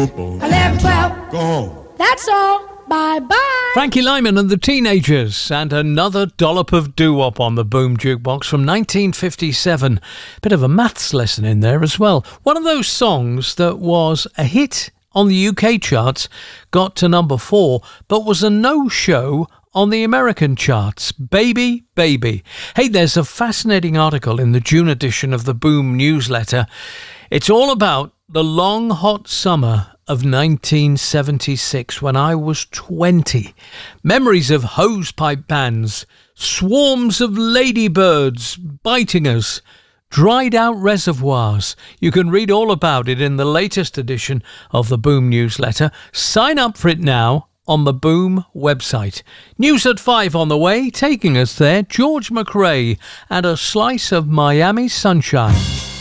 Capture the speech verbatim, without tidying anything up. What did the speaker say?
eleven, twelve. Go home. That's all. Bye-bye. Frankie Lyman and the Teenagers, and another dollop of doo-wop on the Boom Jukebox from nineteen fifty-seven. Bit of a maths lesson in there as well. One of those songs that was a hit on the U K charts, got to number four, but was a no-show on the American charts. Baby, Baby. Hey, there's a fascinating article in the June edition of the Boom newsletter. It's all about the long, hot summer of nineteen seventy-six, when I was twenty. Memories of hosepipe bands, swarms of ladybirds biting us, dried out reservoirs. You can read all about it in the latest edition of the Boom newsletter. Sign up for it now on the Boom website. News at five on the way, taking us there, George McRae and A Slice of Miami Sunshine.